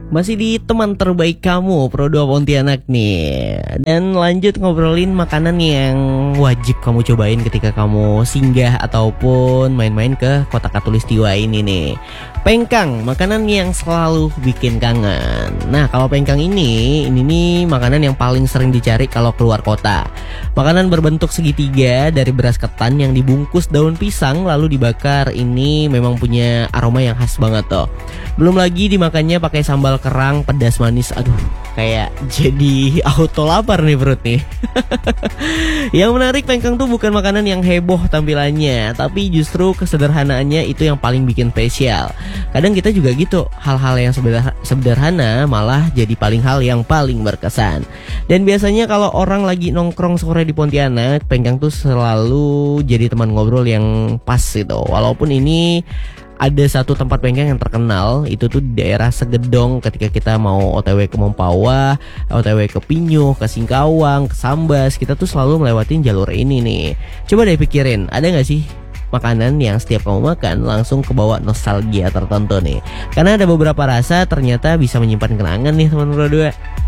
Masih di teman terbaik kamu, Pro2 Pontianak nih. Dan lanjut ngobrolin makanan yang wajib kamu cobain ketika kamu singgah ataupun main-main ke Kota Khatulistiwa ini nih. Pengkang, makanan yang selalu bikin kangen. Nah, kalau pengkang ini nih makanan yang paling sering dicari kalau keluar kota. Makanan berbentuk segitiga dari beras ketan yang dibungkus daun pisang lalu dibakar. Ini memang punya aroma yang khas banget tuh. Belum lagi dimakannya pakai sambal kerang pedas manis. Aduh, kayak jadi auto lapar nih perut nih. Yang menarik, pengkang tuh bukan makanan yang heboh tampilannya, tapi justru kesederhanaannya itu yang paling bikin spesial. Kadang kita juga gitu, hal-hal yang sederhana malah jadi hal yang paling berkesan. Dan biasanya kalau orang lagi nongkrong sore di Pontianak, pengkang tuh selalu jadi teman ngobrol yang pas gitu. Walaupun ini ada satu tempat pengkang yang terkenal, itu tuh di daerah Segedong. Ketika kita mau OTW ke Mempawah, OTW ke Pinyuh, ke Singkawang, ke Sambas, kita tuh selalu melewatin jalur ini nih. Coba deh pikirin, ada gak sih makanan yang setiap kamu makan langsung kebawa nostalgia tertentu nih? Karena ada beberapa rasa ternyata bisa menyimpan kenangan nih teman-teman berdua.